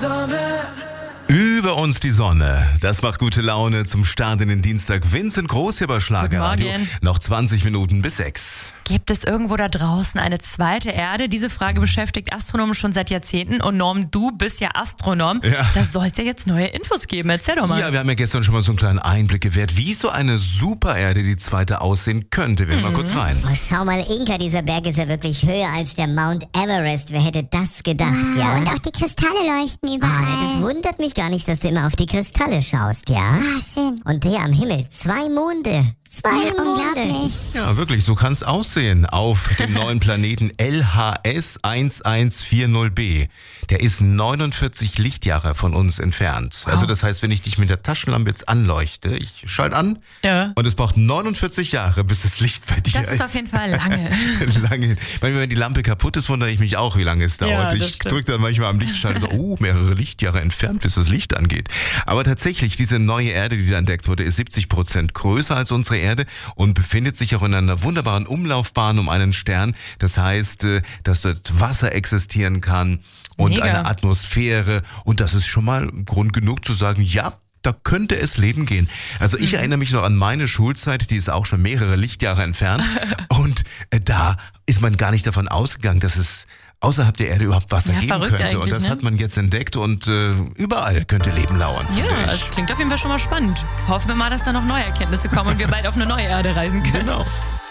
Über uns die Sonne. Das macht gute Laune zum Start in den Dienstag. Vincent Groß hier bei Schlagerradio. Guten Morgen. Noch 20 Minuten bis 6. Gibt es irgendwo da draußen eine zweite Erde? Diese Frage beschäftigt Astronomen schon seit Jahrzehnten. Und Norm, du bist ja Astronom. Ja. Da soll es ja jetzt neue Infos geben. Erzähl doch mal. Ja, wir haben ja gestern schon mal so einen kleinen Einblick gewährt, wie so eine Supererde, die zweite, aussehen könnte. Wir hören mal kurz rein. Oh, schau mal, Inka, dieser Berg ist ja wirklich höher als der Mount Everest. Wer hätte das gedacht, ja? Und auch die Kristalle leuchten überall. Das wundert mich gar nicht, dass du immer auf die Kristalle schaust, ja? Schön. Und der am Himmel, 2 Monde. 2 Ja, Monde. unglaublich. Ja, wirklich, so kann es aussehen auf dem neuen Planeten LHS 1140b. Der ist 49 Lichtjahre von uns entfernt. Also das heißt, wenn ich dich mit der Taschenlampe jetzt anleuchte, ich schalte an und es braucht 49 Jahre, bis das Licht bei dir ist. Das ist auf jeden Fall lange. Lange. Wenn die Lampe kaputt ist, wundere ich mich auch, wie lange es dauert. Ja, das Ich stimmt. drücke dann manchmal am Lichtschalter so, mehrere Lichtjahre entfernt, bis das Licht angeht. Aber tatsächlich, diese neue Erde, die da entdeckt wurde, ist 70% größer als unsere Erde und befindet sich auch in einer wunderbaren Umlaufbahn um einen Stern. Das heißt, dass dort Wasser existieren kann und Mega. eine Atmosphäre. Und das ist schon mal Grund genug zu sagen, ja, da könnte es Leben gehen. Also ich erinnere mich noch an meine Schulzeit, die ist auch schon mehrere Lichtjahre entfernt. Und da ist man gar nicht davon ausgegangen, dass es außerhalb der Erde überhaupt Wasser Ja, geben verrückt könnte. Und eigentlich, das ne? hat man jetzt entdeckt und überall könnte Leben lauern. Ja, finde ich. das klingt auf jeden Fall schon mal spannend. Hoffen wir mal, dass da noch neue Erkenntnisse kommen und wir bald auf eine neue Erde reisen können. Genau.